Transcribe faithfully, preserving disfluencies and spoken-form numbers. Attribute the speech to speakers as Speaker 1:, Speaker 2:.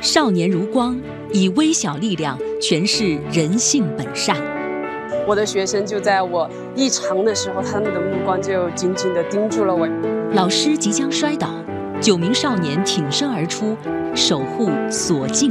Speaker 1: 少年如光，以微小力量诠释人性本善。
Speaker 2: 我的学生就在我异常的时候，他们的目光就紧紧地盯住了我。
Speaker 1: 老师即将摔倒，九名少年挺身而出，守护所敬